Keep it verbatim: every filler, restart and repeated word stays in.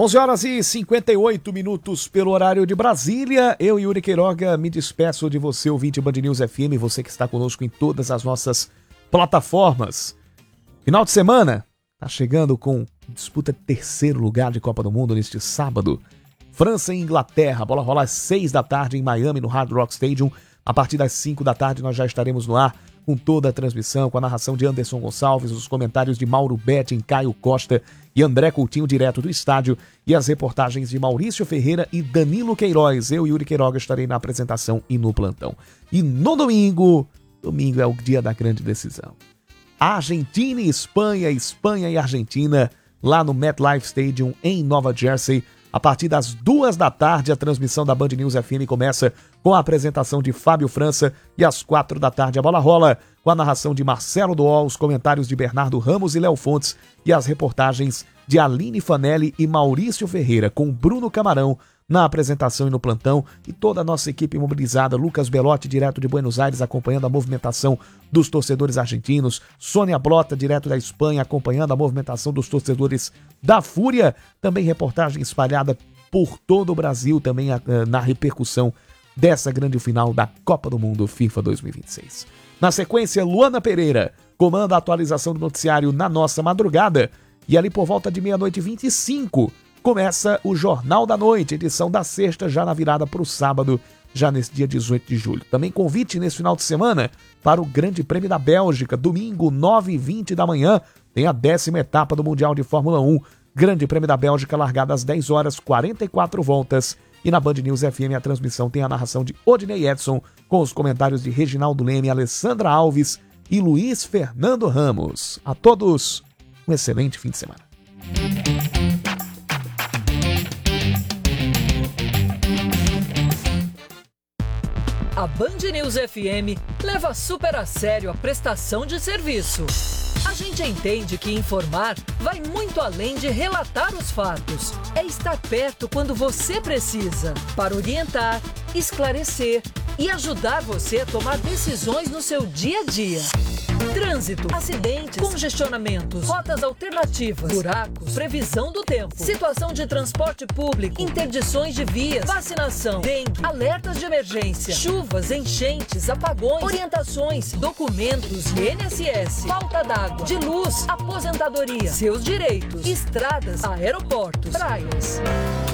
onze horas e cinquenta e oito minutos pelo horário de Brasília. Eu, Yuri Queiroga, me despeço de você, ouvinte Band News F M, você que está conosco em todas as nossas plataformas. Final de semana, tá chegando com disputa de terceiro lugar de Copa do Mundo neste sábado. França e Inglaterra, a bola rola às seis da tarde em Miami, no Hard Rock Stadium. A partir das cinco da tarde nós já estaremos no ar com toda a transmissão, com a narração de Anderson Gonçalves, os comentários de Mauro Betting, Caio Costa e André Coutinho, direto do estádio, e as reportagens de Maurício Ferreira e Danilo Queiroz. Eu, Yuri Queiroga, estarei na apresentação e no plantão. E no domingo, domingo é o dia da grande decisão. Argentina e Espanha, Espanha e Argentina, lá no MetLife Stadium, em Nova Jersey. A partir das duas da tarde, a transmissão da Band News F M começa com a apresentação de Fábio França e às quatro da tarde a bola rola com a narração de Marcelo Dool, os comentários de Bernardo Ramos e Léo Fontes e as reportagens de Aline Fanelli e Maurício Ferreira, com Bruno Camarão na apresentação e no plantão, e toda a nossa equipe mobilizada, Lucas Belotti, direto de Buenos Aires, acompanhando a movimentação dos torcedores argentinos, Sônia Blota, direto da Espanha, acompanhando a movimentação dos torcedores da Fúria, também reportagem espalhada por todo o Brasil, também na repercussão dessa grande final da Copa do Mundo FIFA dois mil e vinte e seis. Na sequência, Luana Pereira comanda a atualização do noticiário na nossa madrugada, e ali por volta de meia-noite e vinte e cinco, começa o Jornal da Noite, edição da sexta, já na virada para o sábado, já nesse dia dezoito de julho. Também convite nesse final de semana para o Grande Prêmio da Bélgica, domingo, nove e vinte da manhã, tem a décima etapa do Mundial de Fórmula um, Grande Prêmio da Bélgica, largada às dez horas, quarenta e quatro voltas, e na Band News F M a transmissão tem a narração de Odinei Edson, com os comentários de Reginaldo Leme, Alessandra Alves e Luiz Fernando Ramos. A todos, um excelente fim de semana. A Band News F M leva super a sério a prestação de serviço. A gente entende que informar vai muito além de relatar os fatos. É estar perto quando você precisa, para orientar, esclarecer e ajudar você a tomar decisões no seu dia a dia. Trânsito, acidentes, congestionamentos, rotas alternativas, buracos, previsão do tempo, situação de transporte público, interdições de vias, vacinação, dengue, alertas de emergência, chuvas, enchentes, apagões, orientações, documentos, I N S S, falta d'água, de luz, aposentadoria, seus direitos, estradas, aeroportos, praias.